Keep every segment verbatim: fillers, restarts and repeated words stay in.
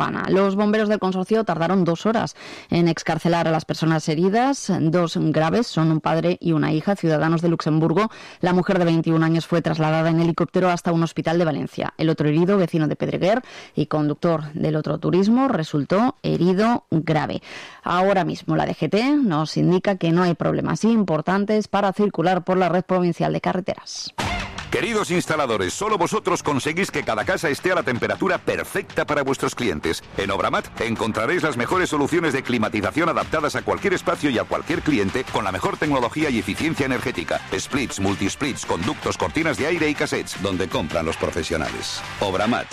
campana. Los bomberos del consorcio tardaron dos horas en excarcelar a las personas heridas. Dos graves son un padre y una hija, ciudadanos de Luxemburgo. La mujer de veintiún años fue trasladada en helicóptero hasta un hospital de Valencia. El otro herido, vecino de Pedreguer y conductor del otro turismo, resultó herido grave. Ahora mismo la D G T nos indica que no hay problemas importantes para circular por la red provincial de carreteras. Queridos instaladores, solo vosotros conseguís que cada casa esté a la temperatura perfecta para vuestros clientes. En Obramat encontraréis las mejores soluciones de climatización adaptadas a cualquier espacio y a cualquier cliente con la mejor tecnología y eficiencia energética. Splits, multisplits, conductos, cortinas de aire y cassettes, donde compran los profesionales. Obramat.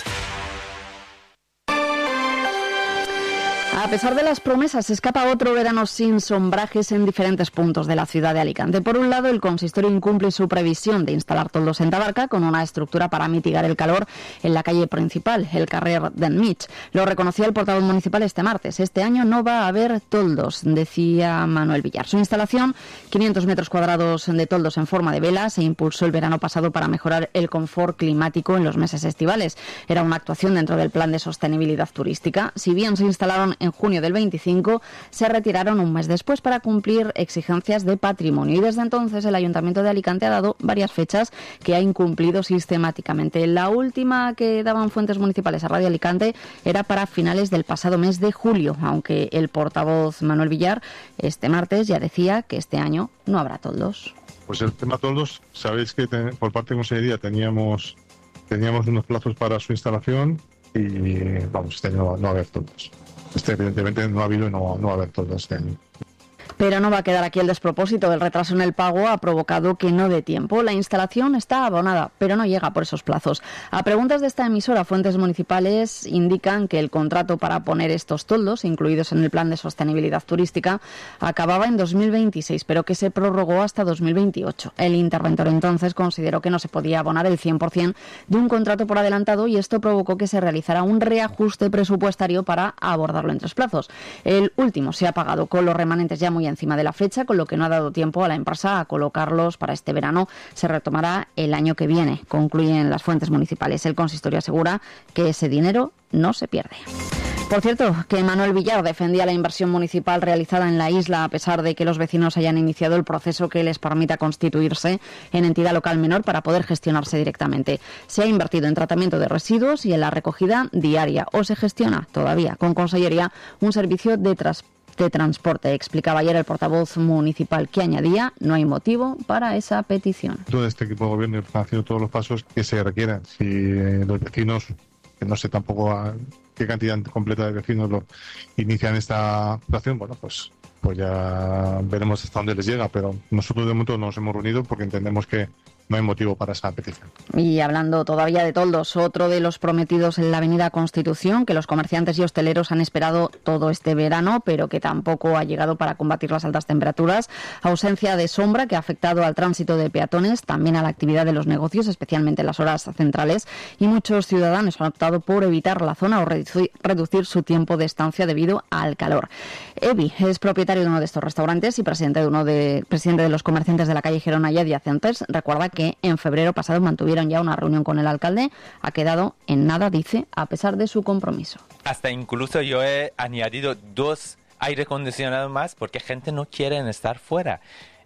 A pesar de las promesas, se escapa otro verano sin sombrajes en diferentes puntos de la ciudad de Alicante. Por un lado, el consistorio incumple su previsión de instalar toldos en Tabarca con una estructura para mitigar el calor en la calle principal, el carrer d'Enmig. Lo reconocía el portavoz municipal este martes. Este año no va a haber toldos, decía Manuel Villar. Su instalación, quinientos metros cuadrados de toldos en forma de vela, se impulsó el verano pasado para mejorar el confort climático en los meses estivales. Era una actuación dentro del plan de sostenibilidad turística. Si bien se instalaron en junio del veinticinco, se retiraron un mes después para cumplir exigencias de patrimonio y desde entonces el Ayuntamiento de Alicante ha dado varias fechas que ha incumplido sistemáticamente. La última que daban fuentes municipales a Radio Alicante era para finales del pasado mes de julio, aunque el portavoz Manuel Villar este martes ya decía que este año no habrá toldos. Pues el tema toldos, sabéis que ten, por parte de Consellería teníamos, teníamos unos plazos para su instalación y vamos, este año no, no va a haber toldos. Este evidentemente no ha habido y no, no va a haber todo este año. Pero no va a quedar aquí el despropósito. El retraso en el pago ha provocado que no dé tiempo. La instalación está abonada, pero no llega por esos plazos. A preguntas de esta emisora, fuentes municipales indican que el contrato para poner estos toldos, incluidos en el plan de sostenibilidad turística, acababa en dos mil veintiséis, pero que se prorrogó hasta dos mil veintiocho. El interventor entonces consideró que no se podía abonar el cien por ciento de un contrato por adelantado y esto provocó que se realizara un reajuste presupuestario para abordarlo en tres plazos. El último se ha pagado con los remanentes ya muy encima de la fecha, con lo que no ha dado tiempo a la empresa a colocarlos para este verano. Se retomará el año que viene, concluyen las fuentes municipales. El consistorio asegura que ese dinero no se pierde. Por cierto, que Manuel Villar defendía la inversión municipal realizada en la isla a pesar de que los vecinos hayan iniciado el proceso que les permita constituirse en entidad local menor para poder gestionarse directamente. Se ha invertido en tratamiento de residuos y en la recogida diaria, o se gestiona todavía con Consellería un servicio de transporte de transporte. Explicaba ayer el portavoz municipal que añadía no hay motivo para esa petición. Todo este equipo de gobierno está haciendo todos los pasos que se requieran. Si eh, los vecinos, que no sé tampoco a qué cantidad completa de vecinos lo inician esta actuación, bueno, pues, pues ya veremos hasta dónde les llega, pero nosotros de momento nos hemos reunido porque entendemos que no hay motivo para esa petición. Y hablando todavía de toldos, otro de los prometidos en la Avenida Constitución, que los comerciantes y hosteleros han esperado todo este verano, pero que tampoco ha llegado para combatir las altas temperaturas. Ausencia de sombra que ha afectado al tránsito de peatones, también a la actividad de los negocios, especialmente en las horas centrales, y muchos ciudadanos han optado por evitar la zona o reducir, reducir su tiempo de estancia debido al calor. Evi es propietario de uno de estos restaurantes y presidente de uno de presidente de los comerciantes de la calle Gerona y adyacentes. Recuerda que que en febrero pasado mantuvieron ya una reunión con el alcalde. Ha quedado en nada, dice, a pesar de su compromiso. Hasta incluso yo he añadido dos aire acondicionados más porque gente no quiere estar fuera.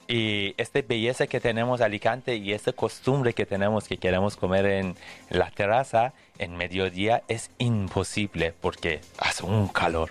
Y esta belleza que tenemos en Alicante y esta costumbre que tenemos que queremos comer en la terraza en mediodía es imposible porque hace un calor.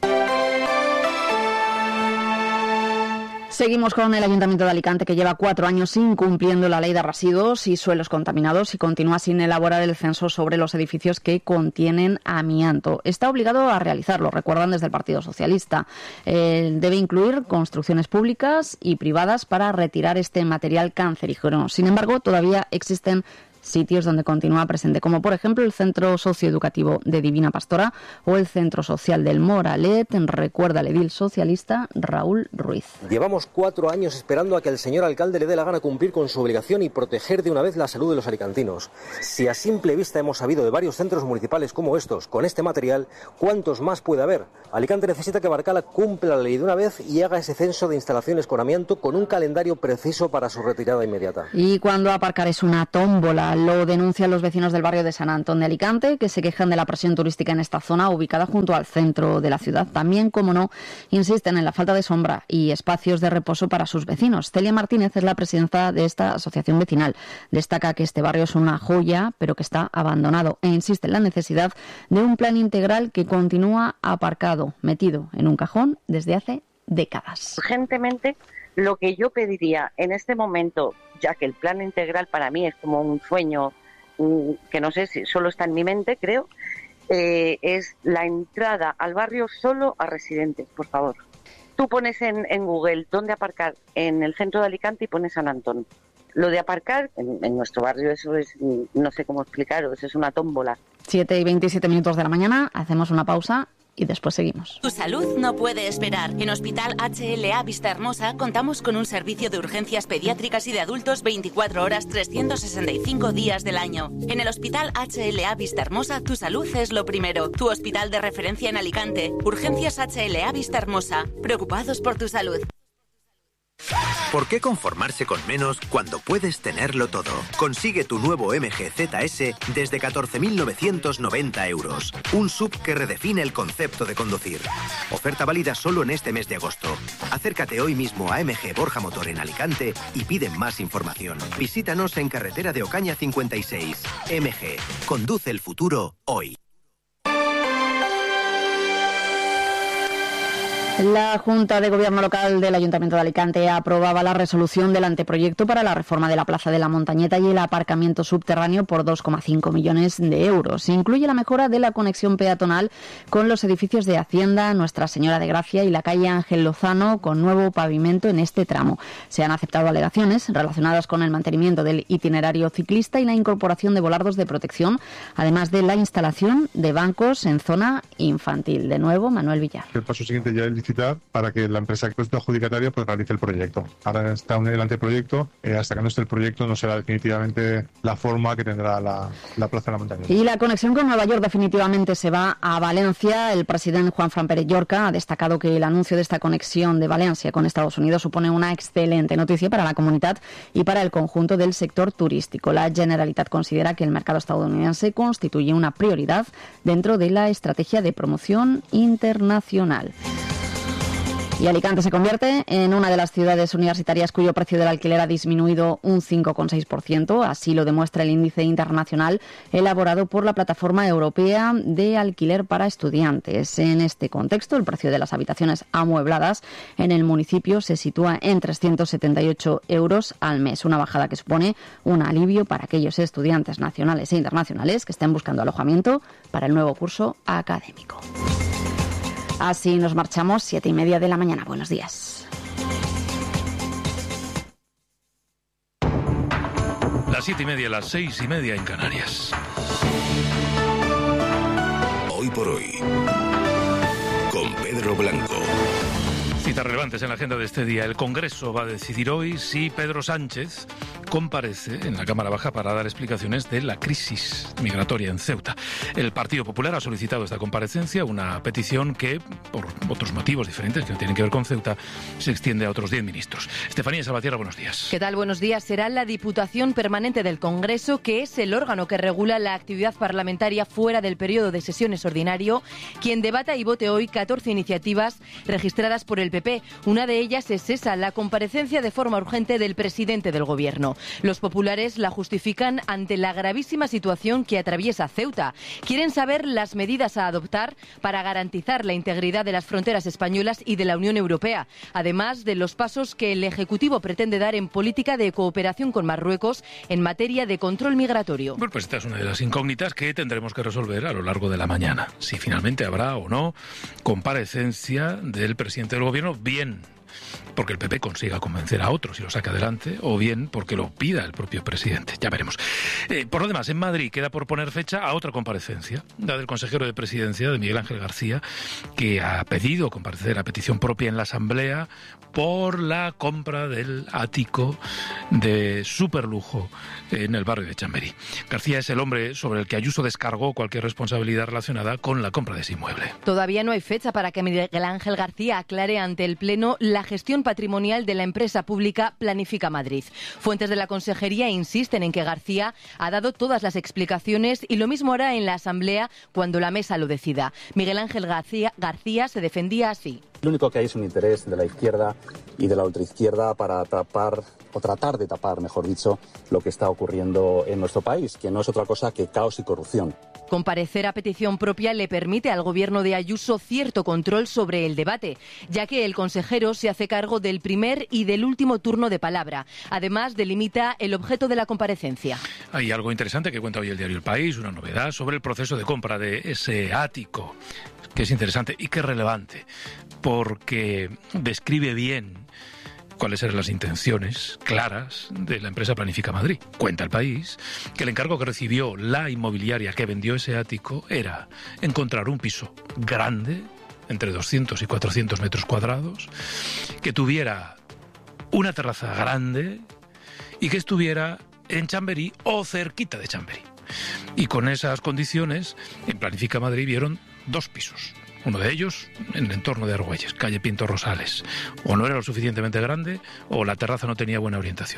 Seguimos con el Ayuntamiento de Alicante, que lleva cuatro años incumpliendo la ley de residuos y suelos contaminados y continúa sin elaborar el censo sobre los edificios que contienen amianto. Está obligado a realizarlo, recuerdan desde el Partido Socialista. Eh, debe incluir construcciones públicas y privadas para retirar este material cancerígeno. Sin embargo, todavía existen sitios donde continúa presente, como por ejemplo el Centro Socioeducativo de Divina Pastora o el Centro Social del Moralet, recuerda el edil socialista Raúl Ruiz. Llevamos cuatro años esperando a que el señor alcalde le dé la gana cumplir con su obligación y proteger de una vez la salud de los alicantinos. Si a simple vista hemos sabido de varios centros municipales como estos, con este material, ¿cuántos más puede haber? Alicante necesita que Barcala cumpla la ley de una vez y haga ese censo de instalaciones con amianto con un calendario preciso para su retirada inmediata. Y cuando aparcar es una tómbola. Alta. Lo denuncian los vecinos del barrio de San Antón de Alicante, que se quejan de la presión turística en esta zona ubicada junto al centro de la ciudad. También, como no, insisten en la falta de sombra y espacios de reposo para sus vecinos. Celia Martínez es la presidenta de esta asociación vecinal. Destaca que este barrio es una joya, pero que está abandonado, e insiste en la necesidad de un plan integral que continúa aparcado, metido en un cajón desde hace décadas. Urgentemente, lo que yo pediría en este momento, ya que el plan integral para mí es como un sueño que no sé si solo está en mi mente, creo, eh, es la entrada al barrio solo a residentes, por favor. Tú pones en, en Google dónde aparcar en el centro de Alicante y pones San Antón. Lo de aparcar en, en nuestro barrio, eso es, no sé cómo explicaros, es una tómbola. siete y veintisiete minutos de la mañana, hacemos una pausa y después seguimos. Tu salud no puede esperar. En Hospital H L A Vista Hermosa contamos con un servicio de urgencias pediátricas y de adultos veinticuatro horas, trescientos sesenta y cinco días del año. En el Hospital H L A Vista Hermosa, tu salud es lo primero. Tu hospital de referencia en Alicante. Urgencias H L A Vista Hermosa. Preocupados por tu salud. ¿Por qué conformarse con menos cuando puedes tenerlo todo? Consigue tu nuevo M G Z S desde catorce mil novecientos noventa euros. Un S U V que redefine el concepto de conducir. Oferta válida solo en este mes de agosto. Acércate hoy mismo a M G Borja Motor en Alicante y pide más información. Visítanos en carretera de Ocaña cincuenta y seis. M G. Conduce el futuro hoy. La Junta de Gobierno Local del Ayuntamiento de Alicante aprobaba la resolución del anteproyecto para la reforma de la Plaza de la Montañeta y el aparcamiento subterráneo por dos coma cinco millones de euros. Incluye la mejora de la conexión peatonal con los edificios de Hacienda, Nuestra Señora de Gracia y la calle Ángel Lozano, con nuevo pavimento en este tramo. Se han aceptado alegaciones relacionadas con el mantenimiento del itinerario ciclista y la incorporación de volardos de protección, además de la instalación de bancos en zona infantil. De nuevo, Manuel Villar. El paso siguiente ya es licitar para que la empresa que es adjudicataria pues realice el proyecto. Ahora está en el anteproyecto, eh, hasta que no esté el proyecto no será definitivamente la forma que tendrá la, la Plaza de la Montaña. Y la conexión con Nueva York definitivamente se va a Valencia. El presidente Juan Fran Pérez Llorca ha destacado que el anuncio de esta conexión de Valencia con Estados Unidos supone una excelente noticia para la comunidad y para el conjunto del sector turístico. La Generalitat considera que el mercado estadounidense constituye una prioridad dentro de la estrategia de promoción internacional. Y Alicante se convierte en una de las ciudades universitarias cuyo precio del alquiler ha disminuido un cinco coma seis por ciento. Así lo demuestra el índice internacional elaborado por la Plataforma Europea de Alquiler para Estudiantes. En este contexto, el precio de las habitaciones amuebladas en el municipio se sitúa en trescientos setenta y ocho euros al mes, una bajada que supone un alivio para aquellos estudiantes nacionales e internacionales que estén buscando alojamiento para el nuevo curso académico. Así nos marchamos, siete y media de la mañana. Buenos días. Las siete y media, las seis y media en Canarias. Hoy por hoy, con Pedro Blanco. Citas relevantes en la agenda de este día. El Congreso va a decidir hoy si Pedro Sánchez comparece en la Cámara Baja para dar explicaciones de la crisis migratoria en Ceuta. El Partido Popular ha solicitado esta comparecencia, una petición que, por otros motivos diferentes que no tienen que ver con Ceuta, se extiende a otros diez ministros. Estefanía Salvatierra, buenos días. ¿Qué tal? Buenos días. Será la Diputación Permanente del Congreso, que es el órgano que regula la actividad parlamentaria fuera del periodo de sesiones ordinario, quien debata y vote hoy catorce iniciativas registradas por el P P. Una de ellas es esa, la comparecencia de forma urgente del presidente del Gobierno. Los populares la justifican ante la gravísima situación que atraviesa Ceuta. Quieren saber las medidas a adoptar para garantizar la integridad de las fronteras españolas y de la Unión Europea, además de los pasos que el Ejecutivo pretende dar en política de cooperación con Marruecos en materia de control migratorio. Bueno, pues esta es una de las incógnitas que tendremos que resolver a lo largo de la mañana. Si finalmente habrá o no comparecencia del presidente del Gobierno, bien porque el P P consiga convencer a otros y lo saque adelante, o bien porque lo pida el propio presidente. Ya veremos. Eh, por lo demás, en Madrid queda por poner fecha a otra comparecencia, la del consejero de Presidencia, de Miguel Ángel García, que ha pedido comparecer a petición propia en la Asamblea por la compra del ático de superlujo en el barrio de Chamberí. García es el hombre sobre el que Ayuso descargó cualquier responsabilidad relacionada con la compra de ese inmueble. Todavía no hay fecha para que Miguel Ángel García aclare ante el Pleno la gestión gestión patrimonial de la empresa pública Planifica Madrid. Fuentes de la Consejería insisten en que García ha dado todas las explicaciones y lo mismo hará en la Asamblea cuando la mesa lo decida. Miguel Ángel García, García se defendía así. Lo único que hay es un interés de la izquierda y de la ultraizquierda para tapar, o tratar de tapar, mejor dicho, lo que está ocurriendo en nuestro país, que no es otra cosa que caos y corrupción. Comparecer a petición propia le permite al gobierno de Ayuso cierto control sobre el debate, ya que el consejero se hace cargo del primer y del último turno de palabra. Además, delimita el objeto de la comparecencia. Hay algo interesante que cuenta hoy el diario El País, una novedad sobre el proceso de compra de ese ático, que es interesante y que es relevante, porque describe bien cuáles eran las intenciones claras de la empresa Planifica Madrid. Cuenta El País que el encargo que recibió la inmobiliaria que vendió ese ático era encontrar un piso grande, entre doscientos y cuatrocientos metros cuadrados, que tuviera una terraza grande y que estuviera en Chamberí o cerquita de Chamberí. Y con esas condiciones, en Planifica Madrid vieron dos pisos. Uno de ellos en el entorno de Argüelles, calle Pinto Rosales. O no era lo suficientemente grande o la terraza no tenía buena orientación.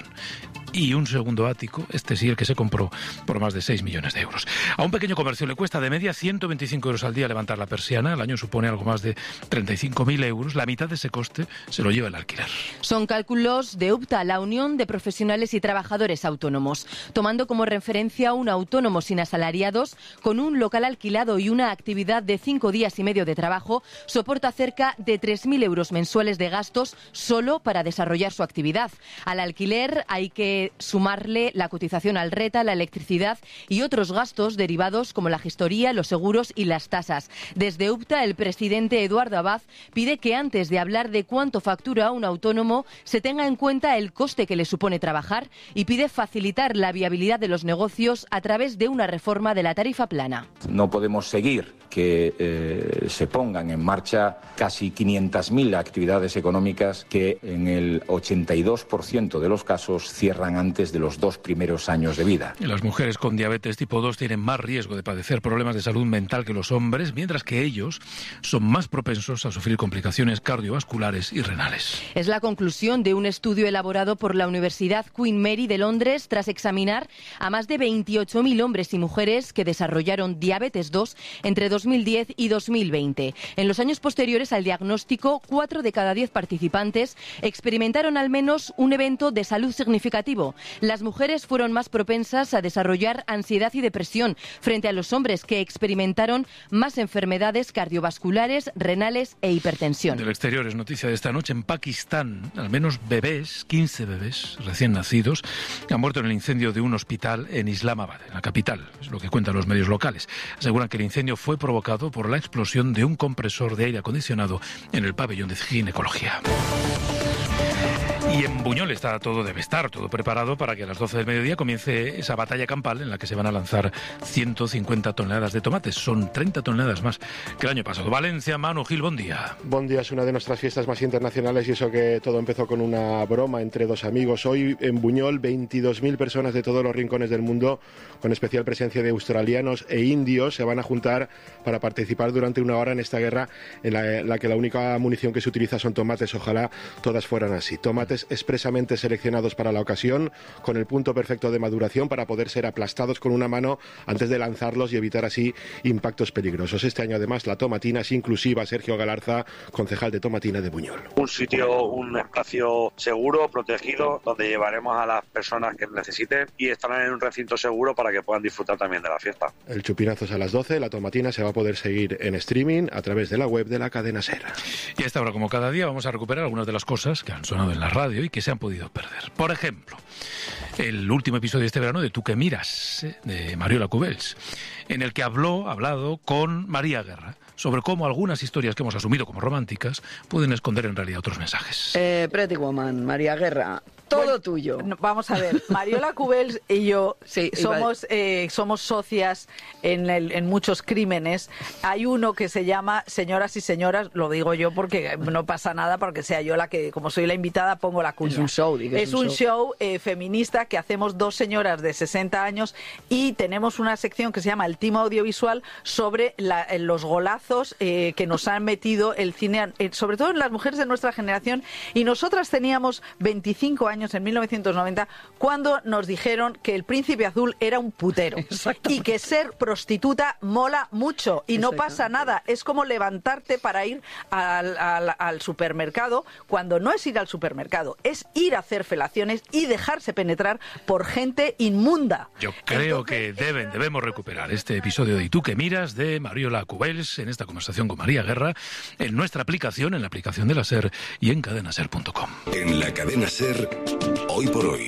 Y un segundo ático, este sí el que se compró por más de seis millones de euros. A un pequeño comercio le cuesta de media ciento veinticinco euros al día levantar la persiana. Al año supone algo más de treinta y cinco mil euros. La mitad de ese coste se lo lleva el alquiler. Son cálculos de UPTA, la Unión de Profesionales y Trabajadores Autónomos, tomando como referencia un autónomo sin asalariados con un local alquilado y una actividad de cinco días y medio de trabajo, soporta cerca de tres mil euros mensuales de gastos solo para desarrollar su actividad. Al alquiler hay que sumarle la cotización al RETA, la electricidad y otros gastos derivados como la gestoría, los seguros y las tasas. Desde UPTA, el presidente Eduardo Abad pide que antes de hablar de cuánto factura un autónomo se tenga en cuenta el coste que le supone trabajar y pide facilitar la viabilidad de los negocios a través de una reforma de la tarifa plana. No podemos seguir que eh, se pongan en marcha casi quinientas mil actividades económicas que en el ochenta y dos por ciento de los casos cierran antes de los dos primeros años de vida. Las mujeres con diabetes tipo dos tienen más riesgo de padecer problemas de salud mental que los hombres, mientras que ellos son más propensos a sufrir complicaciones cardiovasculares y renales. Es la conclusión de un estudio elaborado por la Universidad Queen Mary de Londres tras examinar a más de veintiocho mil hombres y mujeres que desarrollaron diabetes dos entre dos mil diez y dos mil veinte. En los años posteriores al diagnóstico, cuatro de cada diez participantes experimentaron al menos un evento de salud significativo. Las mujeres fueron más propensas a desarrollar ansiedad y depresión frente a los hombres, que experimentaron más enfermedades cardiovasculares, renales e hipertensión. Del exterior es noticia de esta noche. En Pakistán, al menos bebés, quince bebés recién nacidos, han muerto en el incendio de un hospital en Islamabad, en la capital. Es lo que cuentan los medios locales. Aseguran que el incendio fue provocado por la explosión de un compresor de aire acondicionado en el pabellón de ginecología. Y en Buñol está todo, debe estar todo preparado para que a las doce del mediodía comience esa batalla campal en la que se van a lanzar ciento cincuenta toneladas de tomates. Son treinta toneladas más que el año pasado. Valencia, Manu Gil, buen día. Buen día, es una de nuestras fiestas más internacionales y eso que todo empezó con una broma entre dos amigos. Hoy en Buñol, veintidós mil personas de todos los rincones del mundo, con especial presencia de australianos e indios, se van a juntar para participar durante una hora en esta guerra en la, en la que la única munición que se utiliza son tomates. Ojalá todas fueran así. Tomates expresamente seleccionados para la ocasión, con el punto perfecto de maduración para poder ser aplastados con una mano antes de lanzarlos y evitar así impactos peligrosos. Este año además la tomatina es inclusiva. Sergio Galarza, concejal de Tomatina de Buñol. Un sitio, un espacio seguro, protegido, donde llevaremos a las personas que necesiten y estarán en un recinto seguro para que puedan disfrutar también de la fiesta. El chupinazo es a las doce, la tomatina se va a poder seguir en streaming a través de la web de la cadena SER. Y a esta hora, como cada día, vamos a recuperar algunas de las cosas que han sonado en la radio y que se han podido perder. Por ejemplo, el último episodio de este verano de Tú que miras, de Mariola Cubels, en el que habló, hablado con María Guerra sobre cómo algunas historias que hemos asumido como románticas pueden esconder en realidad otros mensajes. Eh, Pretty Woman, María Guerra. Todo bueno, tuyo. Vamos a ver, Mariola Cubels y yo sí, somos, eh, somos socias en, el, en muchos crímenes. Hay uno que se llama Señoras y Señoras, lo digo yo porque no pasa nada, porque sea yo la que, como soy la invitada, pongo la cuña. Es un show, digo, Es, es un, un show, show eh, feminista que hacemos dos señoras de sesenta años y tenemos una sección que se llama El Timo Audiovisual sobre la, los golazos eh, que nos han metido el cine, eh, sobre todo en las mujeres de nuestra generación. Y nosotras teníamos veinticinco años en mil novecientos noventa cuando nos dijeron que el Príncipe Azul era un putero y que ser prostituta mola mucho y no pasa nada. Es como levantarte para ir al, al, al supermercado, cuando no es ir al supermercado, es ir a hacer felaciones y dejarse penetrar por gente inmunda. Yo creo Entonces, que deben, debemos recuperar este episodio de ¿Y tú qué miras? De Mariola Cubels en esta conversación con María Guerra en nuestra aplicación, en la aplicación de la SER y en cadena ser punto com. En la cadena SER, Hoy por Hoy,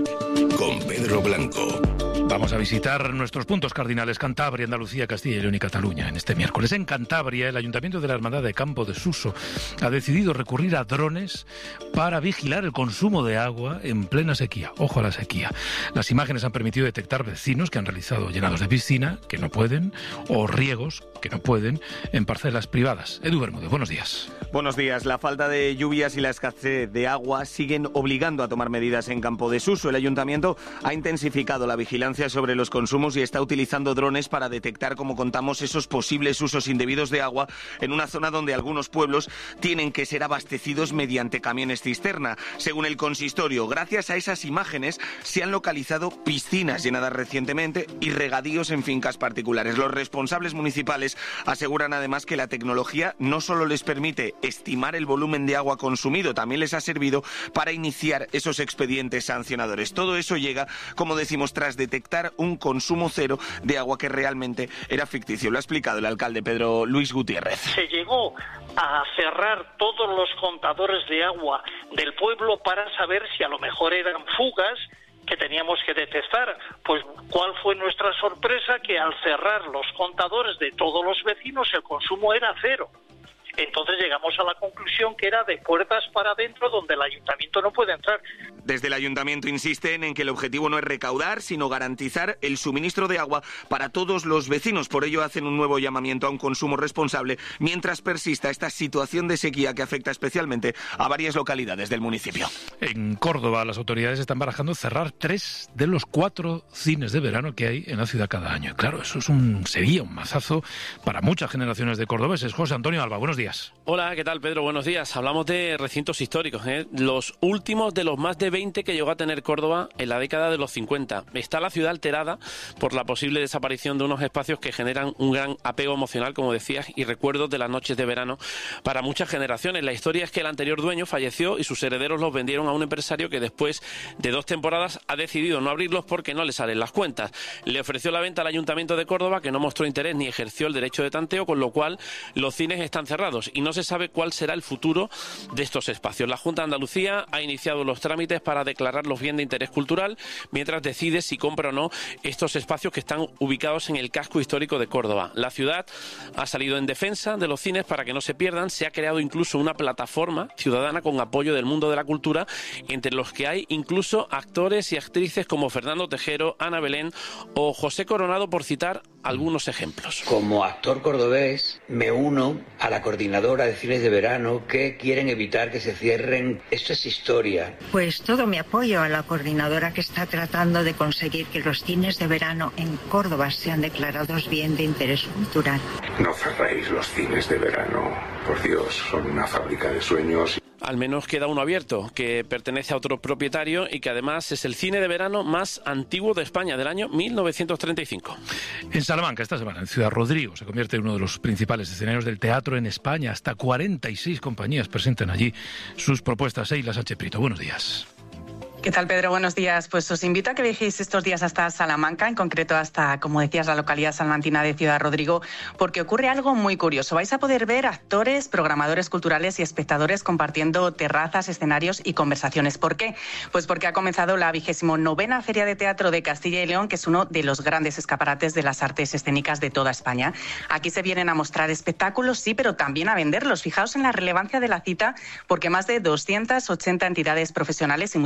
con Pedro Blanco. Vamos a visitar nuestros puntos cardinales: Cantabria, Andalucía, Castilla y León y Cataluña. En este miércoles en Cantabria, el Ayuntamiento de la Hermandad de Campo de Suso ha decidido recurrir a drones para vigilar el consumo de agua en plena sequía. Ojo a la sequía. Las imágenes han permitido detectar vecinos que han realizado llenados de piscina, que no pueden, o riegos, que no pueden, en parcelas privadas. Edu Bermúdez, buenos días. Buenos días. La falta de lluvias y la escasez de agua siguen obligando a tomar medidas en Campo de Suso. El Ayuntamiento ha intensificado la vigilancia sobre los consumos y está utilizando drones para detectar, como contamos, esos posibles usos indebidos de agua en una zona donde algunos pueblos tienen que ser abastecidos mediante camiones cisterna. Según el consistorio, gracias a esas imágenes se han localizado piscinas llenadas recientemente y regadíos en fincas particulares. Los responsables municipales aseguran además que la tecnología no solo les permite estimar el volumen de agua consumido, también les ha servido para iniciar esos expedientes sancionadores. Todo eso llega, como decimos, tras detectar un consumo cero de agua que realmente era ficticio. Lo ha explicado el alcalde Pedro Luis Gutiérrez. Se llegó a cerrar todos los contadores de agua del pueblo para saber si a lo mejor eran fugas que teníamos que detectar. Pues ¿cuál fue nuestra sorpresa? Que al cerrar los contadores de todos los vecinos el consumo era cero. Entonces llegamos a la conclusión que era de puertas para adentro, donde el ayuntamiento no puede entrar. Desde el ayuntamiento insisten en que el objetivo no es recaudar, sino garantizar el suministro de agua para todos los vecinos. Por ello hacen un nuevo llamamiento a un consumo responsable mientras persista esta situación de sequía que afecta especialmente a varias localidades del municipio. En Córdoba, las autoridades están barajando cerrar tres de los cuatro cines de verano que hay en la ciudad cada año. Claro, eso es un sería un mazazo para muchas generaciones de cordobeses. José Antonio Alba, buenos días. Hola, ¿qué tal, Pedro? Buenos días. Hablamos de recintos históricos, ¿eh? Los últimos de los más de veinte que llegó a tener Córdoba en la década de los cincuenta. Está la ciudad alterada por la posible desaparición de unos espacios que generan un gran apego emocional, como decías, y recuerdos de las noches de verano para muchas generaciones. La historia es que el anterior dueño falleció y sus herederos los vendieron a un empresario que después de dos temporadas ha decidido no abrirlos porque no le salen las cuentas. Le ofreció la venta al Ayuntamiento de Córdoba, que no mostró interés ni ejerció el derecho de tanteo, con lo cual los cines están cerrados y no se sabe cuál será el futuro de estos espacios. La Junta de Andalucía ha iniciado los trámites para declararlos bien de interés cultural, mientras decide si compra o no estos espacios que están ubicados en el casco histórico de Córdoba. La ciudad ha salido en defensa de los cines para que no se pierdan. Se ha creado incluso una plataforma ciudadana con apoyo del mundo de la cultura, entre los que hay incluso actores y actrices como Fernando Tejero, Ana Belén o José Coronado, por citar algunos ejemplos. Como actor cordobés me uno a la coordinadora de cines de verano que quieren evitar que se cierren. Esto es historia. Pues todo mi apoyo a la coordinadora que está tratando de conseguir que los cines de verano en Córdoba sean declarados bien de interés cultural. No cerréis los cines de verano. Por Dios, son una fábrica de sueños. Al menos queda uno abierto, que pertenece a otro propietario y que además es el cine de verano más antiguo de España, del año mil novecientos treinta y cinco. En Salamanca, esta semana, en Ciudad Rodrigo, se convierte en uno de los principales escenarios del teatro en España. Hasta cuarenta y seis compañías presentan allí sus propuestas. Eila Sánchez Prieto, buenos días. ¿Qué tal, Pedro? Buenos días. Pues os invito a que viajéis estos días hasta Salamanca, en concreto hasta, como decías, la localidad salmantina de Ciudad Rodrigo, porque ocurre algo muy curioso. Vais a poder ver actores, programadores culturales y espectadores compartiendo terrazas, escenarios y conversaciones. ¿Por qué? Pues porque ha comenzado la vigésimo novena Feria de Teatro de Castilla y León, que es uno de los grandes escaparates de las artes escénicas de toda España. Aquí se vienen a mostrar espectáculos, sí, pero también a venderlos. Fijaos en la relevancia de la cita, porque más de doscientas ochenta entidades profesionales y muchos programas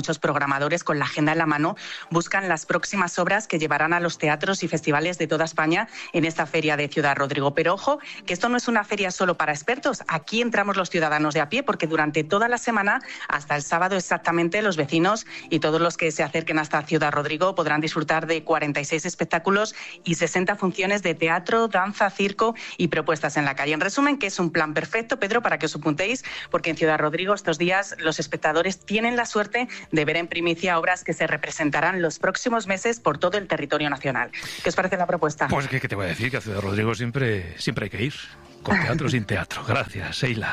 programadores con la agenda en la mano buscan las próximas obras que llevarán a los teatros y festivales de toda España en esta feria de Ciudad Rodrigo. Pero ojo, que esto no es una feria solo para expertos. Aquí entramos los ciudadanos de a pie, porque durante toda la semana, hasta el sábado exactamente, los vecinos y todos los que se acerquen hasta Ciudad Rodrigo podrán disfrutar de cuarenta y seis espectáculos y sesenta funciones de teatro, danza, circo y propuestas en la calle. En resumen, que es un plan perfecto, Pedro, para que os apuntéis, porque en Ciudad Rodrigo estos días los espectadores tienen la suerte de ver en primicia obras que se representarán los próximos meses por todo el territorio nacional. ¿Qué os parece la propuesta? Pues que, que te voy a decir que a Ciudad Rodrigo siempre, siempre hay que ir. Con teatro sin teatro. Gracias, Sheila.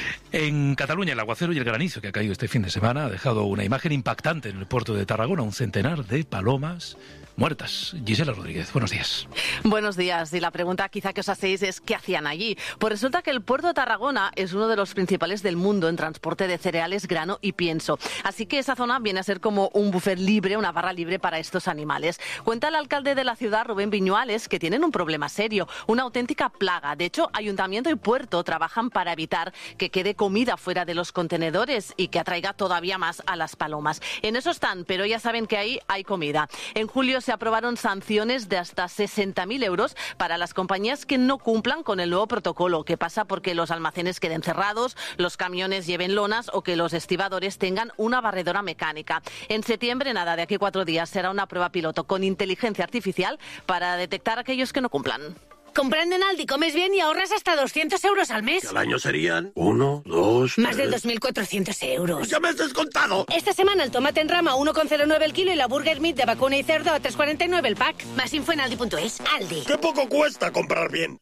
En Cataluña, el aguacero y el granizo que ha caído este fin de semana ha dejado una imagen impactante en el puerto de Tarragona. Un centenar de palomas muertas. Gisela Rodríguez, buenos días. Buenos días. Y la pregunta quizá que os hacéis es ¿qué hacían allí? Pues resulta que el puerto de Tarragona es uno de los principales del mundo en transporte de cereales, grano y pienso. Así que esa zona viene a ser como un buffet libre, una barra libre para estos animales. Cuenta el alcalde de la ciudad, Rubén Viñuales, que tienen un problema serio, una auténtica plaga. De hecho, ayuntamiento y puerto trabajan para evitar que quede comida fuera de los contenedores y que atraiga todavía más a las palomas. En eso están, pero ya saben que ahí hay comida. En julio se aprobaron sanciones de hasta sesenta mil euros para las compañías que no cumplan con el nuevo protocolo, que pasa porque los almacenes queden cerrados, los camiones lleven lonas o que los estibadores tengan una barredora mecánica. En septiembre, nada, de aquí a cuatro días, será una prueba piloto con inteligencia artificial para detectar a aquellos que no cumplan. Comprando en Aldi comes bien y ahorras hasta doscientos euros al mes. Que al año serían uno, dos... Más tres... de dos mil cuatrocientos euros. ¡Ya me has descontado! Esta semana el tomate en rama a uno coma cero nueve el kilo y la burger meat de vacuna y cerdo a tres coma cuarenta y nueve el pack. Más info en aldi punto es. Aldi. ¡Qué poco cuesta comprar bien!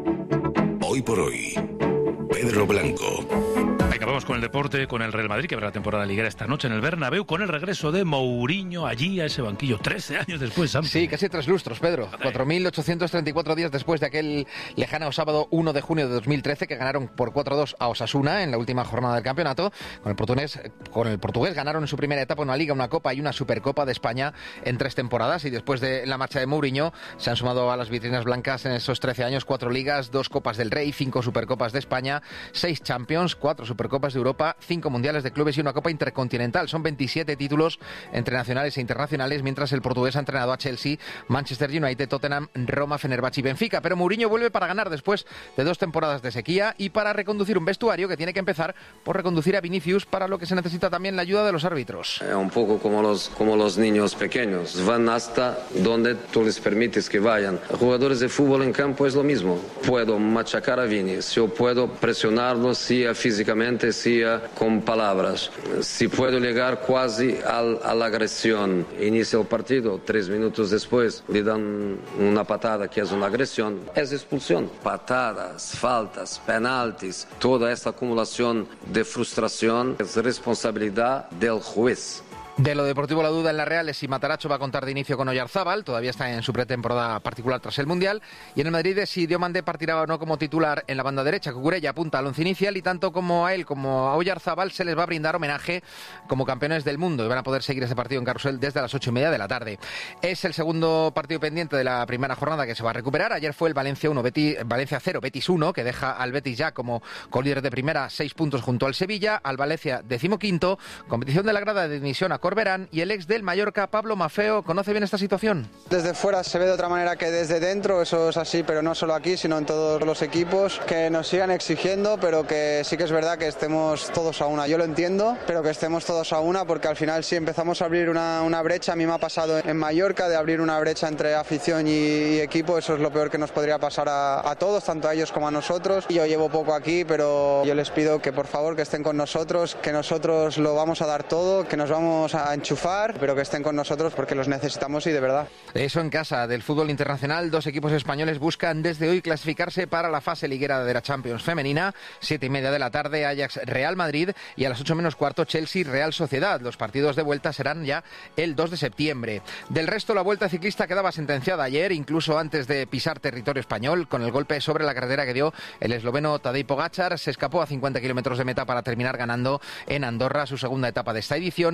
Hoy por hoy, Pedro Blanco. Acabamos con el deporte, con el Real Madrid, que habrá la temporada liguera esta noche en el Bernabéu, con el regreso de Mourinho allí a ese banquillo, trece años después, Sam. Sí, casi tres lustros, Pedro. cuatro mil ochocientos treinta y cuatro días después de aquel lejano sábado uno de junio de dos mil trece, que ganaron por cuatro a dos a Osasuna en la última jornada del campeonato. Con el portugués, con el portugués ganaron en su primera etapa una Liga, una Copa y una Supercopa de España en tres temporadas. Y después de la marcha de Mourinho, se han sumado a las vitrinas blancas en esos trece años cuatro Ligas, dos Copas del Rey, cinco Supercopas de España, seis Champions, cuatro Supercopas de Europa, cinco Mundiales de Clubes y una Copa Intercontinental. Son veintisiete títulos entre nacionales e internacionales, mientras el portugués ha entrenado a Chelsea, Manchester United, Tottenham, Roma, Fenerbahce y Benfica. Pero Mourinho vuelve para ganar después de dos temporadas de sequía y para reconducir un vestuario que tiene que empezar por reconducir a Vinicius, para lo que se necesita también la ayuda de los árbitros. Es un poco como los, como los niños pequeños, van hasta donde tú les permites que vayan. Jugadores de fútbol en campo es lo mismo. Puedo machacar a Vini, yo puedo presionarlo, sea físicamente, sea con palabras. Si puedo llegar casi al, a la agresión, inicia el partido, tres minutos después le dan una patada que es una agresión, es expulsión. Patadas, faltas, penaltis, toda esta acumulación de frustración es responsabilidad del juez. De lo deportivo, la duda en la Real es si Matarazzo va a contar de inicio con Oyarzábal, todavía está en su pretemporada particular tras el Mundial, y en el Madrid es si Diomande partirá o no como titular en la banda derecha. Cucurella apunta al once inicial y tanto como a él como a Oyarzábal se les va a brindar homenaje como campeones del mundo y van a poder seguir ese partido en Carrusel desde las ocho y media de la tarde. Es el segundo partido pendiente de la primera jornada que se va a recuperar. Ayer fue el Valencia uno, Betis, Valencia cero, Betis uno, que deja al Betis ya como colíder de primera, seis puntos junto al Sevilla, al Valencia decimoquinto, competición de la grada de dimisión a Corberán, y el ex del Mallorca, Pablo Maffeo, ¿conoce bien esta situación? Desde fuera se ve de otra manera que desde dentro, eso es así, pero no solo aquí, sino en todos los equipos, que nos sigan exigiendo, pero que sí que es verdad que estemos todos a una. Yo lo entiendo, pero que estemos todos a una, porque al final si empezamos a abrir una, una brecha, a mí me ha pasado en Mallorca, de abrir una brecha entre afición y, y equipo, eso es lo peor que nos podría pasar a, a todos, tanto a ellos como a nosotros. Yo llevo poco aquí, pero yo les pido que por favor que estén con nosotros, que nosotros lo vamos a dar todo, que nos vamos a enchufar, pero que estén con nosotros porque los necesitamos y de verdad. Eso en casa del fútbol internacional, dos equipos españoles buscan desde hoy clasificarse para la fase liguera de la Champions femenina. Siete y media de la tarde, Ajax Real Madrid, y a las ocho menos cuarto, Chelsea Real Sociedad. Los partidos de vuelta serán ya el dos de septiembre. Del resto, la Vuelta Ciclista quedaba sentenciada ayer, incluso antes de pisar territorio español, con el golpe sobre la carretera que dio el esloveno Tadej Pogačar. Se escapó a cincuenta kilómetros de meta para terminar ganando en Andorra su segunda etapa de esta edición y dejarle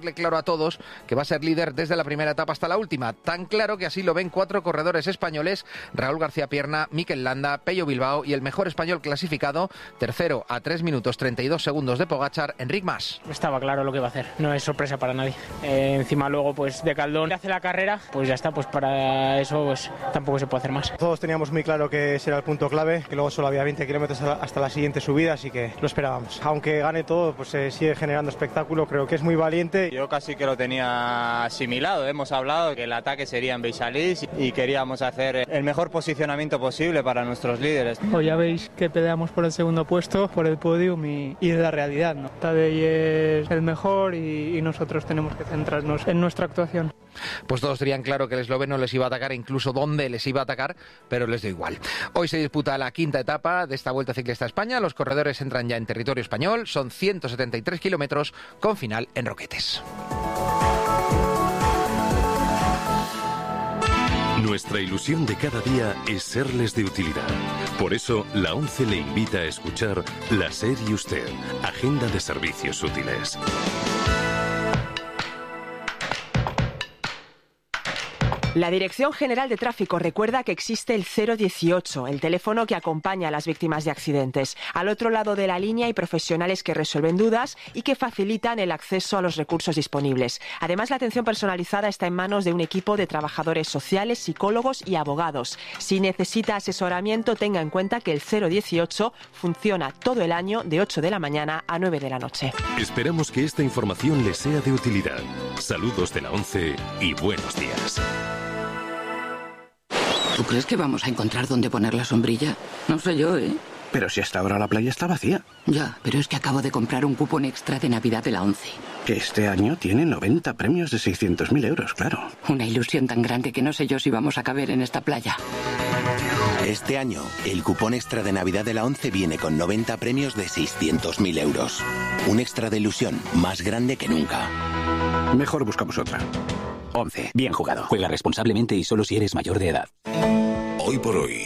dejarle claro a todos que va a ser líder desde la primera etapa hasta la última. Tan claro que así lo ven cuatro corredores españoles, Raúl García Pierna, Mikel Landa, Pello Bilbao y el mejor español clasificado, tercero a tres minutos treinta y dos segundos de Pogačar, Enric Mas. Estaba claro lo que va a hacer, no es sorpresa para nadie. Eh, encima luego pues de Caldón hace la carrera, pues ya está, pues para eso pues tampoco se puede hacer más. Todos teníamos muy claro que ese era el punto clave, que luego solo había veinte kilómetros hasta la siguiente subida, así que lo esperábamos. Aunque gane todo, pues se sigue generando espectáculo, creo que es muy valiente. Yo casi que lo tenía asimilado, hemos hablado que el ataque sería en Beixalís y queríamos hacer el mejor posicionamiento posible para nuestros líderes. Pues ya veis que peleamos por el segundo puesto, por el podium y, y de la realidad, ¿no? Tadej es el mejor y, y nosotros tenemos que centrarnos en nuestra actuación. Pues todos tenían claro que el esloveno les iba a atacar, incluso dónde les iba a atacar, pero les dio igual. Hoy se disputa la quinta etapa de esta Vuelta Ciclista a España. Los corredores entran ya en territorio español. Son ciento setenta y tres kilómetros con final en Roquetes. Nuestra ilusión de cada día es serles de utilidad. Por eso, la ONCE le invita a escuchar La SER y Usted, Agenda de Servicios Útiles. La Dirección General de Tráfico recuerda que existe el cero dieciocho, el teléfono que acompaña a las víctimas de accidentes. Al otro lado de la línea hay profesionales que resuelven dudas y que facilitan el acceso a los recursos disponibles. Además, la atención personalizada está en manos de un equipo de trabajadores sociales, psicólogos y abogados. Si necesita asesoramiento, tenga en cuenta que el cero dieciocho funciona todo el año de ocho de la mañana a nueve de la noche. Esperamos que esta información les sea de utilidad. Saludos de la ONCE y buenos días. ¿Tú crees que vamos a encontrar dónde poner la sombrilla? No sé yo, ¿eh? Pero si hasta ahora la playa está vacía. Ya, pero es que acabo de comprar un cupón extra de Navidad de la ONCE. Que este año tiene noventa premios de seiscientos mil euros, claro. Una ilusión tan grande que no sé yo si vamos a caber en esta playa. Este año, el cupón extra de Navidad de la ONCE viene con noventa premios de seiscientos mil euros. Un extra de ilusión más grande que nunca. Mejor buscamos otra. ONCE. Bien jugado. Juega responsablemente y solo si eres mayor de edad. Hoy por hoy,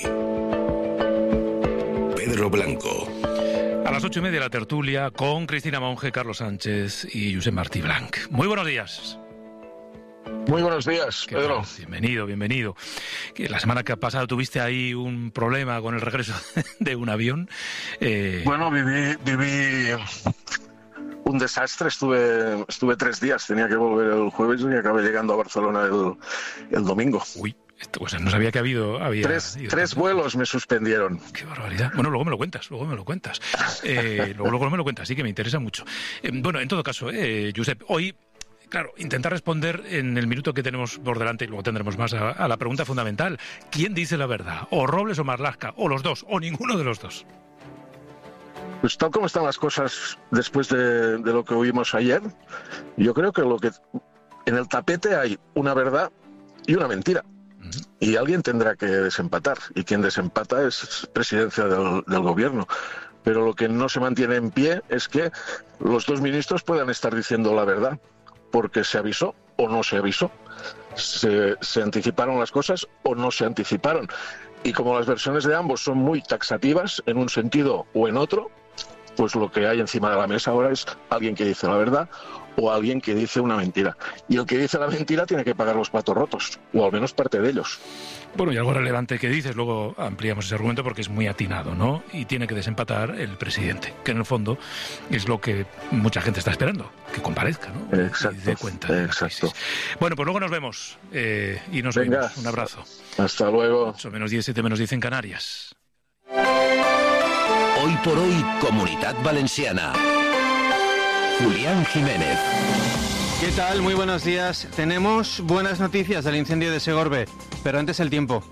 Pedro Blanco. A las ocho y media la tertulia con Cristina Monge, Carlos Sánchez y Josep Martí Blanc. Muy buenos días. Muy buenos días, ¿Qué Pedro. tal? Bienvenido, bienvenido. Que la semana que ha pasado tuviste ahí un problema con el regreso de un avión. Eh... Bueno, viví, viví un desastre. Estuve, estuve tres días. Tenía que volver el jueves y acabé llegando a Barcelona el, el domingo. Uy. O sea, no sabía que ha habido... Había tres tres vuelos me suspendieron. Qué barbaridad. Bueno, luego me lo cuentas, luego me lo cuentas. Eh, luego, luego me lo cuentas, sí que me interesa mucho. Eh, bueno, en todo caso, eh, Josep, hoy, claro, intentar responder en el minuto que tenemos por delante, y luego tendremos más, a, a la pregunta fundamental. ¿Quién dice la verdad? ¿O Robles o Marlaska? ¿O los dos? ¿O ninguno de los dos? Pues tal como están las cosas después de, de lo que oímos ayer, yo creo que lo que en el tapete hay una verdad y una mentira. Y alguien tendrá que desempatar, y quien desempata es presidencia del, del gobierno. Pero lo que no se mantiene en pie es que los dos ministros puedan estar diciendo la verdad, porque se avisó o no se avisó, se, se anticiparon las cosas o no se anticiparon. Y como las versiones de ambos son muy taxativas en un sentido o en otro, pues lo que hay encima de la mesa ahora es alguien que dice la verdad o alguien que dice una mentira. Y el que dice la mentira tiene que pagar los platos rotos, o al menos parte de ellos. Bueno, y algo relevante que dices, luego ampliamos ese argumento porque es muy atinado, ¿no? Y tiene que desempatar el presidente, que en el fondo es lo que mucha gente está esperando, que comparezca, ¿no? Exacto, y dé cuenta de exacto. Bueno, pues luego nos vemos eh, y nos Venga, vemos. Un abrazo. Hasta luego. ocho menos diez, siete menos diez en Canarias. Hoy por hoy, Comunitat Valenciana. Julián Jiménez. ¿Qué tal? Muy buenos días. Tenemos buenas noticias del incendio de Segorbe, pero antes el tiempo.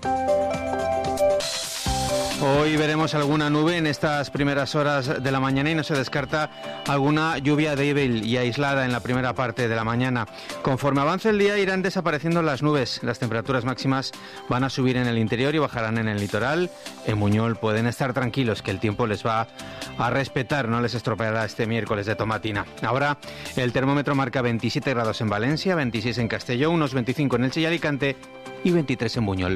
Hoy veremos alguna nube en estas primeras horas de la mañana y no se descarta alguna lluvia débil y aislada en la primera parte de la mañana. Conforme avance el día irán desapareciendo las nubes. Las temperaturas máximas van a subir en el interior y bajarán en el litoral. En Buñol pueden estar tranquilos que el tiempo les va a respetar, no les estropeará este miércoles de tomatina. Ahora el termómetro marca veintisiete grados en Valencia, veintiséis en Castelló, unos veinticinco en Elche y Alicante y veintitrés en Buñol.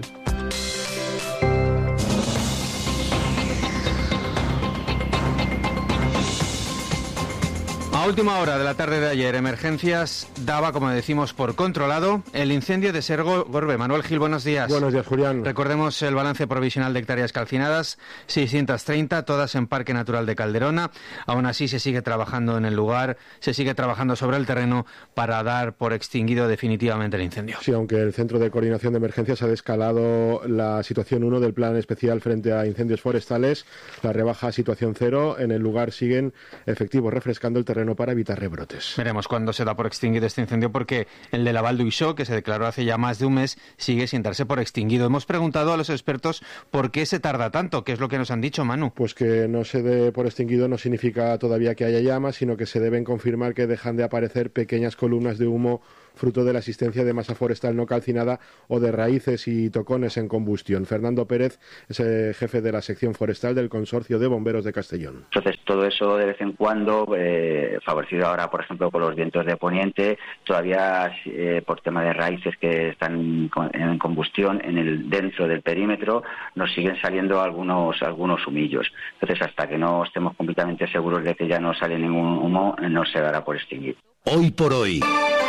última hora de la tarde de ayer, Emergencias daba, como decimos, por controlado el incendio de Sergo Gorbe. Manuel Gil, buenos días. Buenos días, Julián. Recordemos el balance provisional de hectáreas calcinadas, seiscientas treinta, todas en Parque Natural de Calderona. Aún así se sigue trabajando en el lugar, se sigue trabajando sobre el terreno para dar por extinguido definitivamente el incendio. Sí, aunque el Centro de Coordinación de Emergencias ha descalado la situación uno del Plan Especial frente a incendios forestales, la rebaja a situación cero. En el lugar siguen efectivos refrescando el terreno para evitar rebrotes. Veremos cuándo se da por extinguido este incendio, porque el de la Val d'Uixó, que se declaró hace ya más de un mes, sigue sin darse por extinguido. Hemos preguntado a los expertos por qué se tarda tanto. ¿Qué es lo que nos han dicho, Manu? Pues que no se dé por extinguido no significa todavía que haya llamas, sino que se deben confirmar que dejan de aparecer pequeñas columnas de humo fruto de la existencia de masa forestal no calcinada o de raíces y tocones en combustión. Fernando Pérez es el jefe de la sección forestal del Consorcio de Bomberos de Castellón. Entonces, todo eso de vez en cuando, eh, favorecido ahora, por ejemplo, por los vientos de poniente, todavía eh, por tema de raíces que están en combustión en el dentro del perímetro, nos siguen saliendo algunos algunos humillos. Entonces, hasta que no estemos completamente seguros de que ya no sale ningún humo, no se dará por extinguir. Hoy por hoy.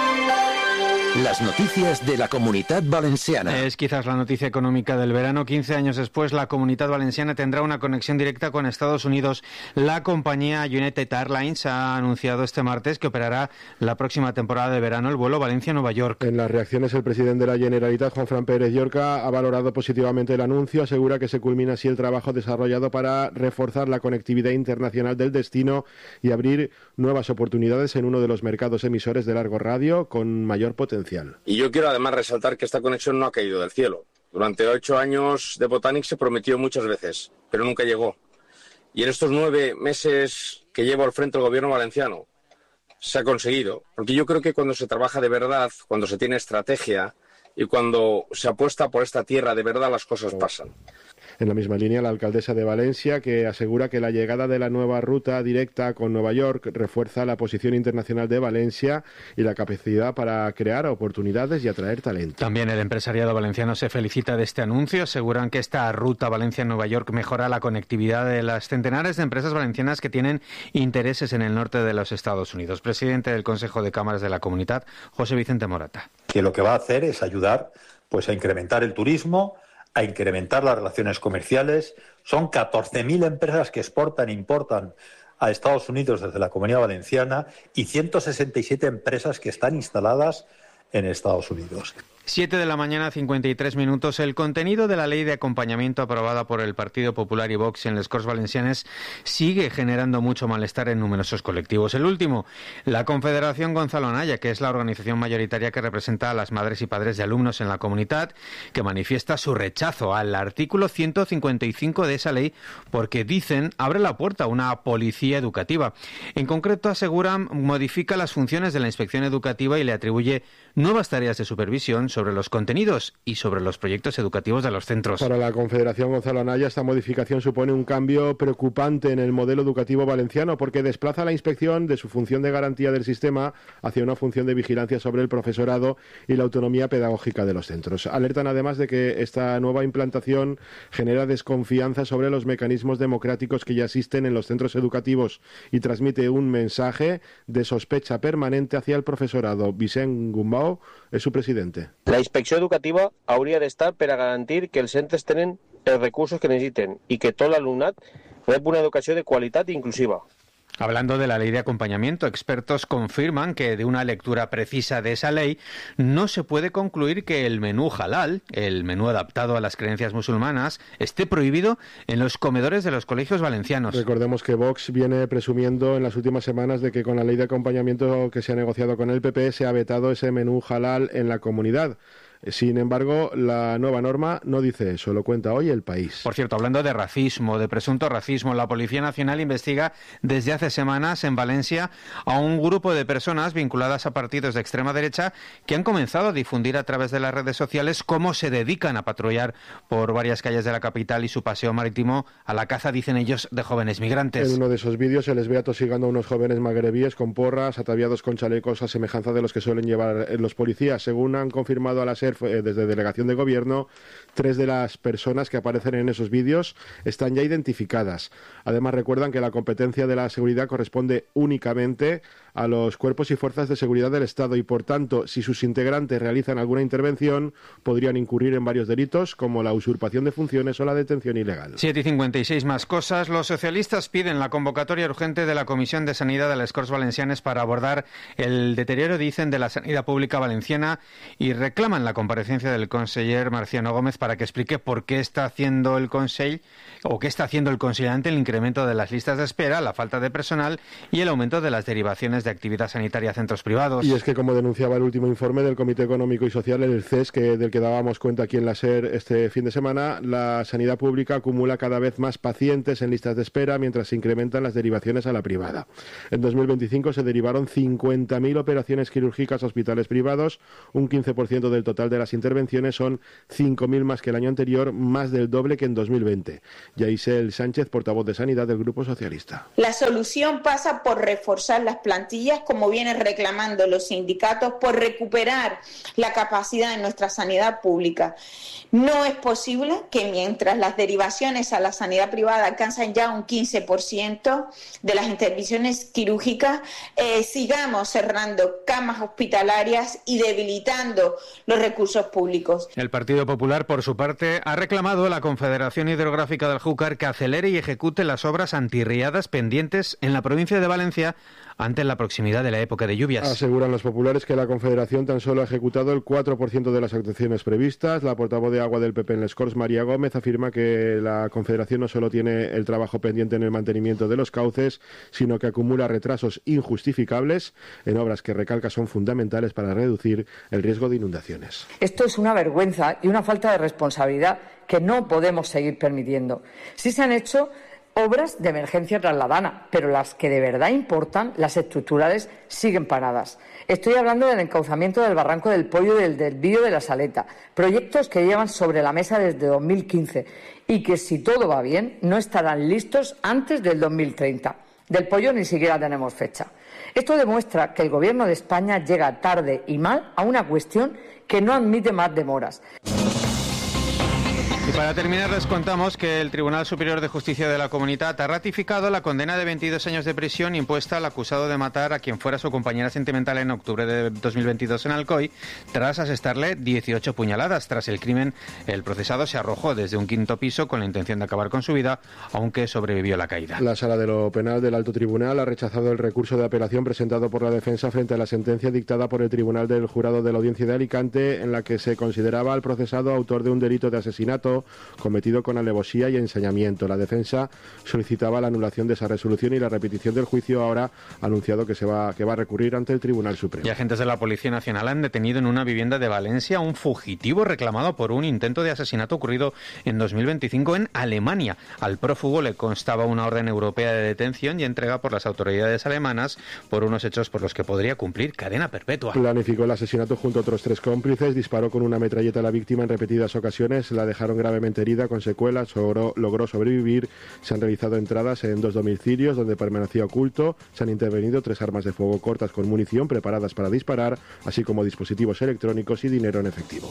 Las noticias de la Comunitat Valenciana. Es quizás la noticia económica del verano. quince años después, la Comunitat Valenciana tendrá una conexión directa con Estados Unidos. La compañía United Airlines ha anunciado este martes que operará la próxima temporada de verano el vuelo Valencia-Nueva York. En las reacciones, el presidente de la Generalitat, Juanfran Pérez Llorca, ha valorado positivamente el anuncio. Asegura que se culmina así el trabajo desarrollado para reforzar la conectividad internacional del destino y abrir nuevas oportunidades en uno de los mercados emisores de largo radio con mayor potencial. Y yo quiero además resaltar que esta conexión no ha caído del cielo. Durante ocho años de Botanic se prometió muchas veces, pero nunca llegó. Y en estos nueve meses que llevo al frente del gobierno valenciano, se ha conseguido. Porque yo creo que cuando se trabaja de verdad, cuando se tiene estrategia y cuando se apuesta por esta tierra de verdad, las cosas pasan. En la misma línea, la alcaldesa de Valencia, que asegura que la llegada de la nueva ruta directa con Nueva York refuerza la posición internacional de Valencia y la capacidad para crear oportunidades y atraer talento. También el empresariado valenciano se felicita de este anuncio. Aseguran que esta ruta Valencia-Nueva York mejora la conectividad de las centenares de empresas valencianas que tienen intereses en el norte de los Estados Unidos. Presidente del Consejo de Cámaras de la Comunidad, José Vicente Morata. Que lo que va a hacer es ayudar pues, a incrementar el turismo, a incrementar las relaciones comerciales. Son catorce mil empresas que exportan e importan a Estados Unidos desde la Comunidad Valenciana y ciento sesenta y siete empresas que están instaladas en Estados Unidos. siete de la mañana, cincuenta y tres minutos. El contenido de la ley de acompañamiento aprobada por el Partido Popular y Vox en les Corts Valencianes sigue generando mucho malestar en numerosos colectivos. El último, la Confederación Gonzalo Anaya, que es la organización mayoritaria que representa a las madres y padres de alumnos en la comunidad, que manifiesta su rechazo al artículo ciento cincuenta y cinco de esa ley porque, dicen, abre la puerta a una policía educativa. En concreto, aseguran, modifica las funciones de la inspección educativa y le atribuye nuevas tareas de supervisión sobre los contenidos y sobre los proyectos educativos de los centros. Para la Confederación Gonzalo Anaya, esta modificación supone un cambio preocupante en el modelo educativo valenciano porque desplaza la inspección de su función de garantía del sistema hacia una función de vigilancia sobre el profesorado y la autonomía pedagógica de los centros. Alertan además de que esta nueva implantación genera desconfianza sobre los mecanismos democráticos que ya existen en los centros educativos y transmite un mensaje de sospecha permanente hacia el profesorado. Vicent Gumbau és su presidente. La inspecció educativa hauria d'estar per a garantir que els centres tenen els recursos que necessiten i que tot l'alumnat rep una educació de qualitat i inclusiva. Hablando de la ley de acompañamiento, expertos confirman que de una lectura precisa de esa ley no se puede concluir que el menú halal, el menú adaptado a las creencias musulmanas, esté prohibido en los comedores de los colegios valencianos. Recordemos que Vox viene presumiendo en las últimas semanas de que con la ley de acompañamiento que se ha negociado con el P P se ha vetado ese menú halal en la comunidad. Sin embargo, la nueva norma no dice eso, lo cuenta hoy El País. Por cierto, hablando de racismo, de presunto racismo, la Policía Nacional investiga desde hace semanas en Valencia a un grupo de personas vinculadas a partidos de extrema derecha que han comenzado a difundir a través de las redes sociales cómo se dedican a patrullar por varias calles de la capital y su paseo marítimo a la caza, dicen ellos, de jóvenes migrantes. En uno de esos vídeos se les ve atosigando a unos jóvenes magrebíes con porras, ataviados con chalecos a semejanza de los que suelen llevar los policías. Según han confirmado a la SER desde Delegación de Gobierno, tres de las personas que aparecen en esos vídeos están ya identificadas. Además, recuerdan que la competencia de la seguridad corresponde únicamente a los cuerpos y fuerzas de seguridad del Estado y, por tanto, si sus integrantes realizan alguna intervención, podrían incurrir en varios delitos como la usurpación de funciones o la detención ilegal. siete y cincuenta y seis más cosas. Los socialistas piden la convocatoria urgente de la Comisión de Sanidad de las Corts Valencianes para abordar el deterioro, dicen, de la sanidad pública valenciana y reclaman la comparecencia del conseller Marciano Gómez para que explique por qué está haciendo el Consell o qué está haciendo el Consell ante el incremento de las listas de espera, la falta de personal y el aumento de las derivaciones de actividad sanitaria a centros privados. Y es que, como denunciaba el último informe del Comité Económico y Social, el C E S, que, del que dábamos cuenta aquí en la SER este fin de semana, la sanidad pública acumula cada vez más pacientes en listas de espera mientras se incrementan las derivaciones a la privada. En dos mil veinticinco se derivaron cincuenta mil operaciones quirúrgicas a hospitales privados, un quince por ciento del total de las intervenciones, son cinco mil más que el año anterior, más del doble que en dos mil veinte. Yaisel Sánchez, portavoz de Sanidad del Grupo Socialista. La solución pasa por reforzar las plantillas, como vienen reclamando los sindicatos, por recuperar la capacidad de nuestra sanidad pública. No es posible que mientras las derivaciones a la sanidad privada alcanzan ya un quince por ciento de las intervenciones quirúrgicas, eh, sigamos cerrando camas hospitalarias y debilitando los recursos públicos. El Partido Popular, por su parte, ha reclamado a la Confederación Hidrográfica del Júcar que acelere y ejecute las obras antirriadas pendientes en la provincia de Valencia ante la proximidad de la época de lluvias. Aseguran los populares que la Confederación tan solo ha ejecutado el cuatro por ciento de las actuaciones previstas. La portavoz de Agua del P P en Les Corts, María Gómez, afirma que la Confederación no solo tiene el trabajo pendiente en el mantenimiento de los cauces, sino que acumula retrasos injustificables en obras que, recalca, son fundamentales para reducir el riesgo de inundaciones. Esto es una vergüenza y una falta de responsabilidad que no podemos seguir permitiendo. Sí se han hecho obras de emergencia trasladana, pero las que de verdad importan, las estructurales, siguen paradas. Estoy hablando del encauzamiento del Barranco del Pollo y del desvío de la Saleta, proyectos que llevan sobre la mesa desde dos mil quince y que, si todo va bien, no estarán listos antes del dos mil treinta. Del Pollo ni siquiera tenemos fecha. Esto demuestra que el Gobierno de España llega tarde y mal a una cuestión que no admite más demoras. Y para terminar, les contamos que el Tribunal Superior de Justicia de la Comunitat ha ratificado la condena de veintidós años de prisión impuesta al acusado de matar a quien fuera su compañera sentimental en octubre de dos mil veintidós en Alcoy, tras asestarle dieciocho puñaladas. Tras el crimen, el procesado se arrojó desde un quinto piso con la intención de acabar con su vida, aunque sobrevivió a la caída. La Sala de lo Penal del Alto Tribunal ha rechazado el recurso de apelación presentado por la defensa frente a la sentencia dictada por el Tribunal del Jurado de la Audiencia de Alicante, en la que se consideraba al procesado autor de un delito de asesinato cometido con alevosía y ensañamiento. La defensa solicitaba la anulación de esa resolución y la repetición del juicio. Ahora ha anunciado que se va que va a recurrir ante el Tribunal Supremo. Y agentes de la Policía Nacional han detenido en una vivienda de Valencia a un fugitivo reclamado por un intento de asesinato ocurrido en dos mil veinticinco en Alemania. Al prófugo le constaba una orden europea de detención y entrega por las autoridades alemanas por unos hechos por los que podría cumplir cadena perpetua. Planificó el asesinato junto a otros tres cómplices, disparó con una metralleta a la víctima en repetidas ocasiones, la dejaron gravemente herida con secuelas, logró, logró sobrevivir. Se han realizado entradas en dos domicilios donde permanecía oculto. Se han intervenido tres armas de fuego cortas con munición preparadas para disparar, así como dispositivos electrónicos y dinero en efectivo.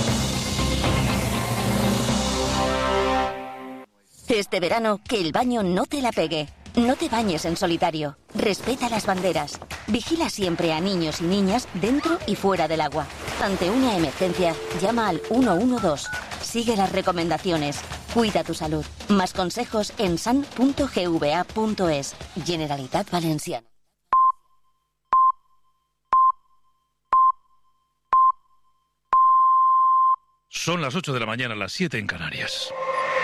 Este verano, que el baño no te la pegue. No te bañes en solitario. Respeta las banderas. Vigila siempre a niños y niñas dentro y fuera del agua. Ante una emergencia, llama al uno uno dos. Sigue las recomendaciones. Cuida tu salud. Más consejos en san punto gva punto es. Generalitat Valenciana. Son las ocho de la mañana, las siete en Canarias.